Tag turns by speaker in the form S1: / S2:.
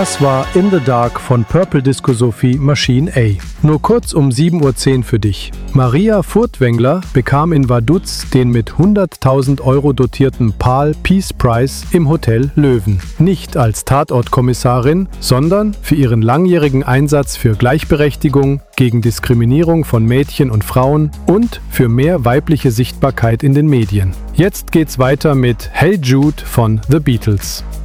S1: Das war In the Dark von Purple Disco Sophie Machine A. Nur kurz um 7:10 Uhr für dich. Maria Furtwängler bekam in Vaduz den mit 100.000 Euro dotierten PAL Peace Prize im Hotel Löwen. Nicht als Tatortkommissarin, sondern für ihren langjährigen Einsatz für Gleichberechtigung, gegen Diskriminierung von Mädchen und Frauen und für mehr weibliche Sichtbarkeit in den Medien. Jetzt geht's weiter mit Hey Jude von The Beatles.